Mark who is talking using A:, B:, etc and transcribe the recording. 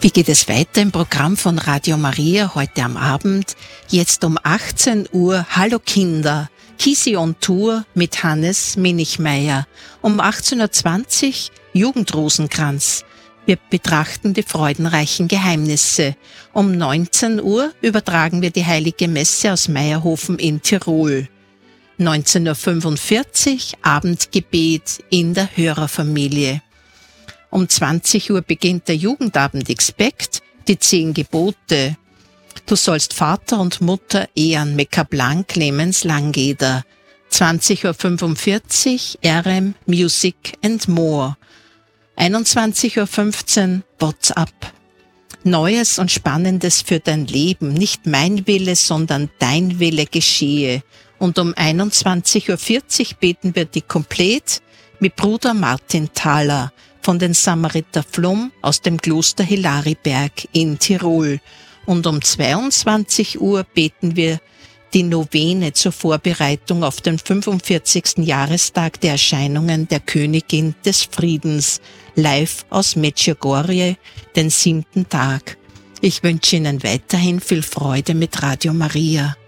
A: Wie geht es weiter im Programm von Radio Maria heute am Abend? Jetzt um 18 Uhr Hallo Kinder, Kisi on Tour mit Hannes Minichmeier. Um 18.20 Uhr Jugendrosenkranz. Wir betrachten die freudenreichen Geheimnisse. Um 19 Uhr übertragen wir die Heilige Messe aus Meierhofen in Tirol. 19.45 Uhr Abendgebet in der Hörerfamilie. Um 20 Uhr beginnt der Jugendabend Expect, die 10 Gebote. Du sollst Vater und Mutter ehren, Mekablan Clemens Langeder. 20.45 Uhr RM Music and More. 21.15 Uhr WhatsApp. Neues und Spannendes für dein Leben, nicht mein Wille, sondern dein Wille geschehe. Und um 21.40 Uhr beten wir die Komplett mit Bruder Martin Thaler von den Samariter Flum aus dem Kloster Hilariberg in Tirol. Und um 22 Uhr beten wir die Novene zur Vorbereitung auf den 45. Jahrestag der Erscheinungen der Königin des Friedens, live aus Medjugorje, den 7. Tag. Ich wünsche Ihnen weiterhin viel Freude mit Radio Maria.